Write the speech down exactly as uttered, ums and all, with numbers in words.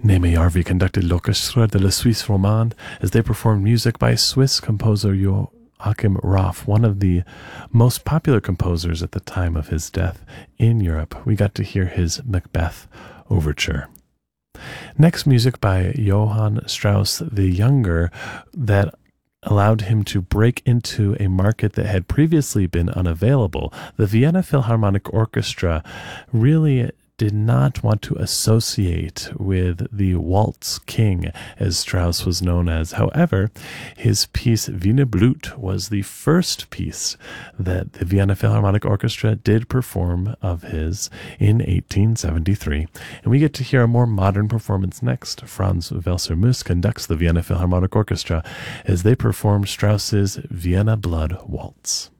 Neeme Jarvi conducted L'Orchestre de la Suisse Romande as they performed music by Swiss composer Joachim Raff, one of the most popular composers at the time of his death in Europe. We got to hear his Macbeth Overture. Next, music by Johann Strauss the Younger that allowed him to break into a market that had previously been unavailable. The Vienna Philharmonic Orchestra really did not want to associate with the waltz king, as Strauss was known as. However, his piece Wiener Blut was the first piece that the Vienna Philharmonic Orchestra did perform of his in eighteen seventy-three. And we get to hear a more modern performance next. Franz Welser-Mös conducts the Vienna Philharmonic Orchestra as they perform Strauss's Vienna Blood Waltz.